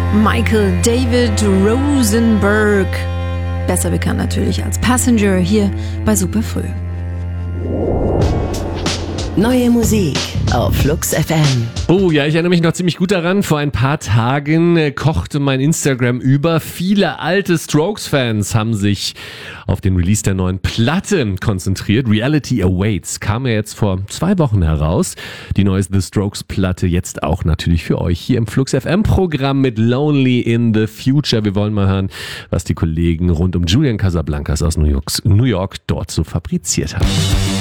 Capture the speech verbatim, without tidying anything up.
Michael David Rosenberg, besser bekannt natürlich als Passenger, hier bei Superfrüh. Neue Musik auf Flux F M. Oh ja, ich erinnere mich noch ziemlich gut daran. Vor ein paar Tagen äh, kochte mein Instagram über. Viele alte Strokes-Fans haben sich auf den Release der neuen Platte konzentriert. Reality Awaits kam ja jetzt vor zwei Wochen heraus. Die neue The Strokes-Platte jetzt auch natürlich für euch hier im Flux F M-Programm mit Lonely in the Future. Wir wollen mal hören, was die Kollegen rund um Julian Casablancas aus New York, New York dort so fabriziert haben.